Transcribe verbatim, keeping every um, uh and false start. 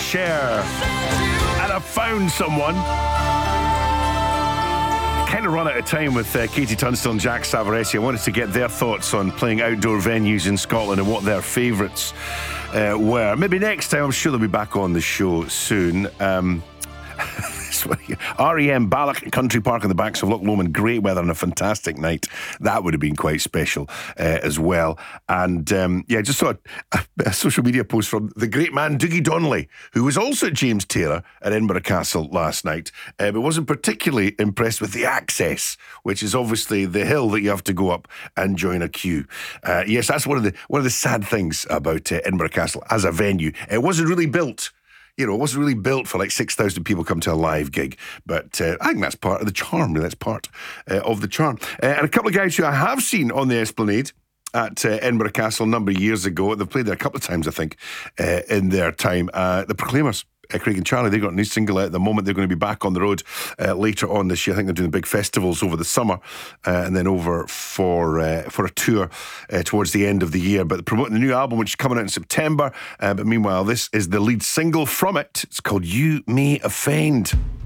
Cher. And I found someone. Kind of run out of time with uh, Katie Tunstall and Jack Savaresi. I wanted to get their thoughts on playing outdoor venues in Scotland and what their favourites uh, were. Maybe next time. I'm sure they'll be back on the show soon. Um... R E M Balloch Country Park in the backs of Loch Lomond. Great weather and a fantastic night. That would have been quite special uh, as well. And um, yeah, I just saw a, a social media post from the great man Dougie Donnelly, who was also at James Taylor at Edinburgh Castle last night, uh, but wasn't particularly impressed with the access, which is obviously the hill that you have to go up and join a queue. Uh, yes, that's one of the one of the sad things about uh, Edinburgh Castle as a venue. It wasn't really built. You know, it wasn't really built for like six thousand people come to a live gig. But uh, I think that's part of the charm. That's part uh, of the charm. Uh, and a couple of guys who I have seen on the Esplanade at uh, Edinburgh Castle a number of years ago. They've played there a couple of times, I think, uh, in their time. Uh, the Proclaimers. Uh, Craig and Charlie, they've got a new single out at the moment. They're going to be back on the road uh, later on this year. I think they're doing big festivals over the summer uh, and then over for uh, for a tour uh, towards the end of the year. But they're promoting the new album, which is coming out in September. Uh, but meanwhile, this is the lead single from it. It's called You May Offend.